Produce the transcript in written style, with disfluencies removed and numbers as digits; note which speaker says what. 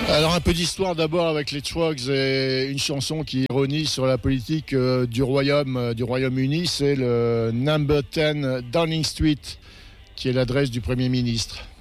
Speaker 1: Alors un peu d'histoire d'abord avec les Trogs et une chanson qui ironise sur la politique du Royaume-Uni, c'est le Number 10 Downing Street qui est l'adresse du Premier ministre.